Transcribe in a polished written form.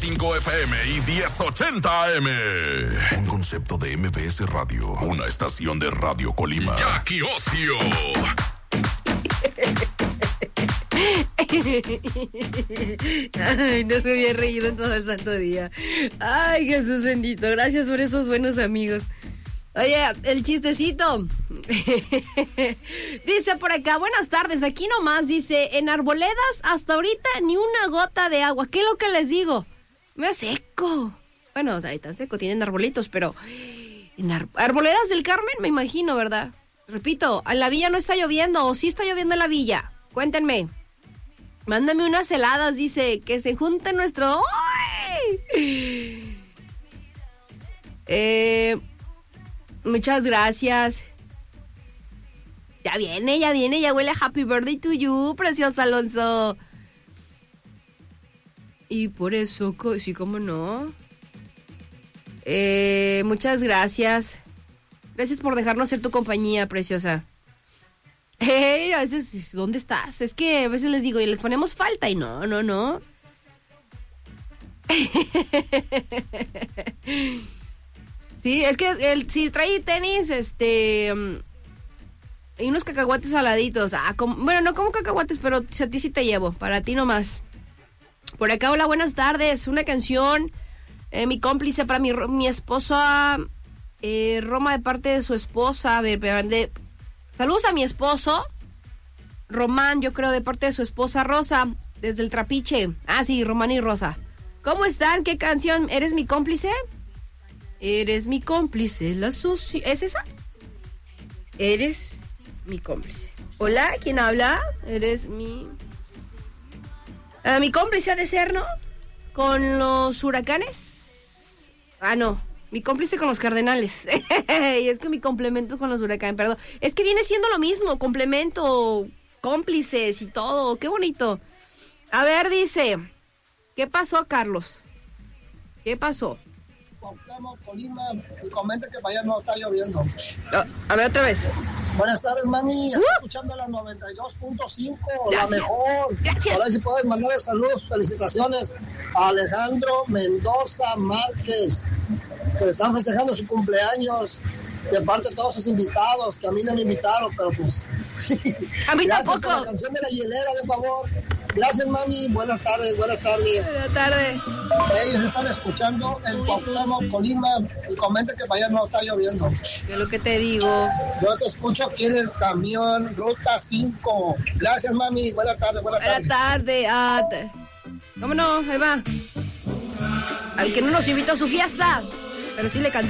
92.5 FM y 1080 AM. Un concepto de MBS Radio, una estación de Radio Colima. Jackie Ocio. Ay, no se había reído en todo el santo día. Ay, Jesús bendito. Gracias por esos buenos amigos. Oye, el chistecito. Dice por acá, buenas tardes, aquí nomás, dice, en Arboledas hasta ahorita ni una gota de agua. ¿Qué es lo que les digo? Me seco. Bueno, o sea, ahorita seco, tienen arbolitos, pero en Arboledas del Carmen, me imagino, ¿verdad? Repito, en la villa no está lloviendo, o sí está lloviendo en la villa. Cuéntenme. Mándame unas heladas, dice, que se junte nuestro... ¡Ay! Muchas gracias. Ya viene, ya huele a Happy Birthday to you, precioso Alonso. Y por eso, sí, cómo no. Muchas gracias. Gracias por dejarnos ser tu compañía, preciosa. A veces, ¿dónde estás? Es que a veces les digo, y les ponemos falta y no. Sí, es que si trae tenis, y unos cacahuates saladitos. Bueno, no como cacahuates, pero a ti sí te llevo, para ti nomás. Por acá, hola, buenas tardes. Una canción, mi cómplice para mi esposa, Roma, de parte de su esposa. A ver, saludos a mi esposo, Román, yo creo, de parte de su esposa Rosa, desde el Trapiche. Sí, Román y Rosa. ¿Cómo están? ¿Qué canción? ¿Eres mi cómplice? Eres mi cómplice, la sucia. ¿Es esa? Eres mi cómplice. Hola, ¿quién habla? Eres mi... mi cómplice ha de ser, ¿no? ¿Con los huracanes? No. Mi cómplice con los cardenales. Y es que mi complemento con los huracanes, perdón. Es que viene siendo lo mismo, complemento, cómplices y todo. Qué bonito. A ver, dice... ¿Qué pasó, Carlos? ¿Qué pasó? Cuauhtémoc, Colima, y comenta que para allá no está lloviendo. A ver, otra vez. Buenas tardes, mami. Estoy escuchando la 92.5, la mejor. Gracias. A ver si puedes mandarle saludos, felicitaciones a Alejandro Mendoza Márquez, que le están festejando su cumpleaños, de parte de todos sus invitados, que a mí no me invitaron, pero pues... A mí gracias tampoco. Por la canción de la hielera, de favor. Gracias, mami. Buenas tardes. Buenas tardes. Ellos están escuchando en Cuauhtémoc, Colima, y comenta que para allá no está lloviendo. Es lo que te digo. Yo te escucho aquí en el camión Ruta 5. Gracias, mami. Buenas tardes. Buenas tardes. ¿Cómo no? Ahí va. Al que no nos invitó a su fiesta, pero sí le cantamos.